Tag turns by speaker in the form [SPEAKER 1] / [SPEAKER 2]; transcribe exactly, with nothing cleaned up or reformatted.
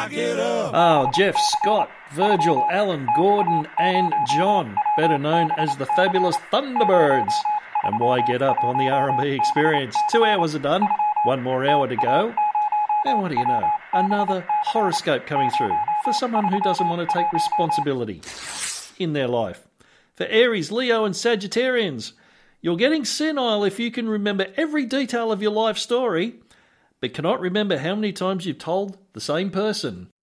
[SPEAKER 1] Oh, Jeff, Scott, Virgil, Alan, Gordon and John, better known as the fabulous Thunderbirds. And why get up on the R and B experience? Two hours are done, one more hour to go. And what do you know? Another horoscope coming through for someone who doesn't want to take responsibility in their life. For Aries, Leo and Sagittarians, you're getting senile if you can remember every detail of your life story, but cannot remember how many times you've told the same person.